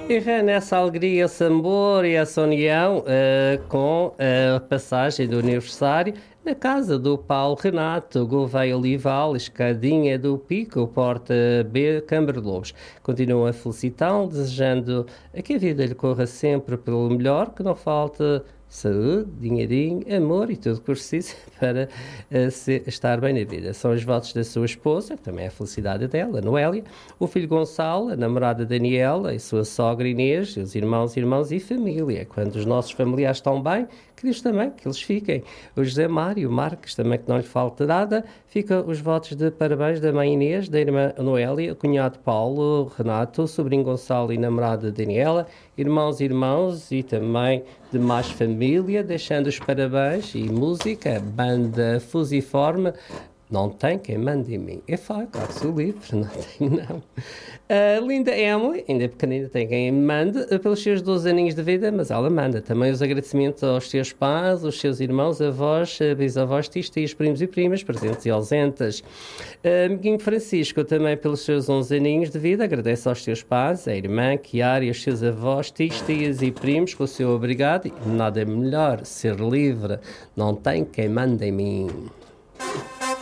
E nessa alegria, esse amor e essa união com a passagem do aniversário na casa do Paulo Renato, Gouveia Olival, Escadinha do Pico, Porta B, Câmara de Lobos. Continuam a felicitá-lo, desejando que a vida lhe corra sempre pelo melhor, que não falte saúde, dinheirinho, amor e tudo que precisa para estar bem na vida. São os votos da sua esposa, que também é a felicidade dela, Noélia, o filho Gonçalo, a namorada Daniela, a sua sogra Inês, os irmãos e família. Quando os nossos familiares estão bem, que Deus também, que eles fiquem. O José Mário Marques, também que não lhe falte nada, fica os votos de parabéns da mãe Inês, da irmã Noélia, o cunhado Paulo, Renato, o sobrinho Gonçalo e namorada Daniela, irmãos e também de mais família, deixando os parabéns e música, banda Fusiforme, não tem quem mande em mim. Eu falo, claro, sou livre, não tenho não. A linda Emily, ainda pequenina, tem quem mande pelos seus 12 aninhos de vida, mas ela manda também os agradecimentos aos seus pais, aos seus irmãos, avós, bisavós, tios, primos e primas, presentes e ausentes. Amiguinho Francisco, também pelos seus 11 aninhos de vida, agradece aos seus pais, a irmã, Chiara e aos seus avós, tias e primos, com o seu obrigado. E nada melhor ser livre, não tem quem mande em mim.